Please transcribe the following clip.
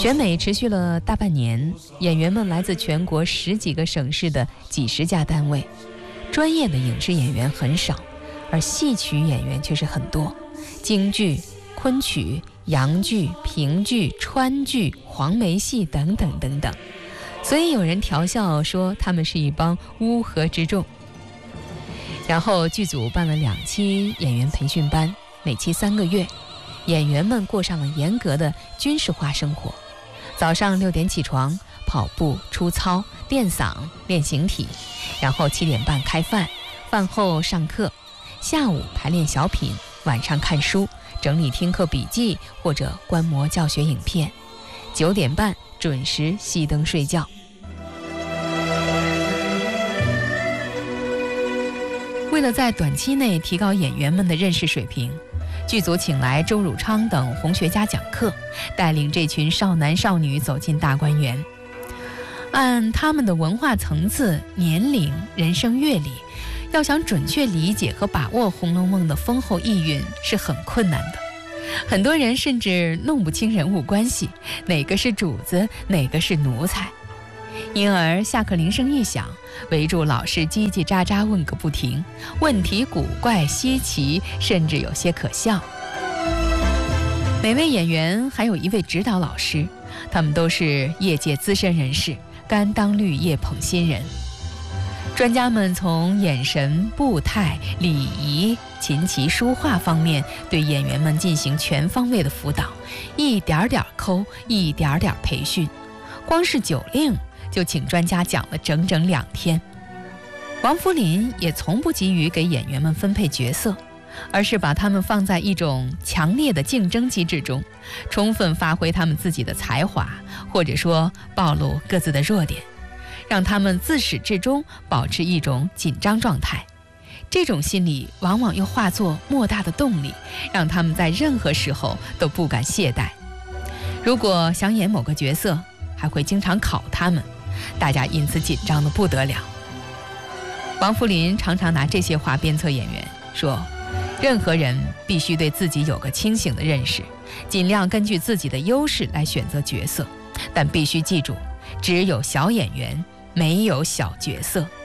选美持续了大半年，演员们来自全国10几个省市的几十家单位，专业的影视演员很少，而戏曲演员却是很多，京剧、昆曲、洋剧、评剧、川剧、黄梅戏等等等等，所以有人调笑说他们是一帮乌合之众。然后剧组办了2期演员培训班，每期3个月，演员们过上了严格的军事化生活。早上6点起床，跑步、出操、练嗓、练形体，然后7点半开饭，饭后上课，下午排练小品，晚上看书，整理听课笔记或者观摩教学影片，9点半准时熄灯睡觉。为了在短期内提高演员们的认识水平，剧组请来周汝昌等红学家讲课，带领这群少男少女走进大观园。按他们的文化层次、年龄、人生阅历，要想准确理解和把握《红楼梦》的丰厚意蕴是很困难的。很多人甚至弄不清人物关系，哪个是主子，哪个是奴才。因而下课铃声一响，围住老师叽叽喳喳问个不停，问题古怪稀奇，甚至有些可笑。每位演员还有一位指导老师，他们都是业界资深人士，甘当绿叶捧新人。专家们从眼神、步态、礼仪、琴棋书画方面对演员们进行全方位的辅导，一点点抠，一点点培训。光是酒令就请专家讲了整整2天。王福林也从不急于给演员们分配角色，而是把他们放在一种强烈的竞争机制中，充分发挥他们自己的才华，或者说暴露各自的弱点，让他们自始至终保持一种紧张状态。这种心理往往又化作莫大的动力，让他们在任何时候都不敢懈怠。如果想演某个角色，还会经常考他们，大家因此紧张得不得了。王福林常常拿这些话鞭策演员，说任何人必须对自己有个清醒的认识，尽量根据自己的优势来选择角色，但必须记住，只有小演员，没有小角色。